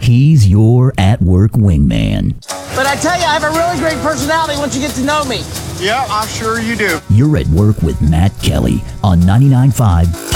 He's your at-work wingman. But I tell you, I have a really great personality once you get to know me. Yeah, I'm sure you do. You're at Work with Matt Kelly on 99.5